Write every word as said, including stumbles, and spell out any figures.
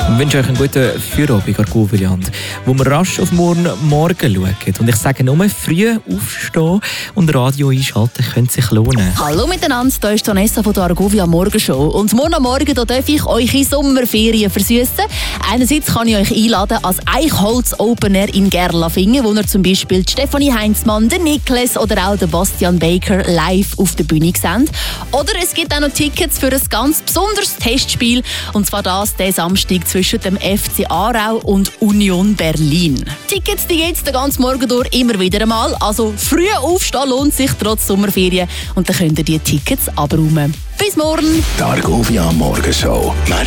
Ich wünsche euch einen guten Feierabend, Argoviliand, wo wir rasch auf morgen Morgen schauen. Und ich sage nur, früh aufstehen und Radio einschalten könnte sich lohnen. Hallo miteinander, hier ist Vanessa von der Argovia Morgenshow. Und morgen am Morgen da darf ich euch in Sommerferien versüssen. Einerseits kann ich euch einladen als Eichholz Open Air in Gerlafingen, wo ihr zum Beispiel Stefanie Heinzmann, den Niklas oder auch den Bastian Baker live auf der Bühne seht. Oder es gibt auch noch Tickets für ein ganz besonderes Testspiel. Und zwar das diesen Samstag zwischen dem F C Aarau und Union Berlin. Tickets die gibt es den ganzen Morgen durch immer wieder einmal. Also früh aufstehen lohnt sich trotz Sommerferien. Und dann könnt ihr die Tickets abräumen. Bis morgen! Die Argovia Morgenshow.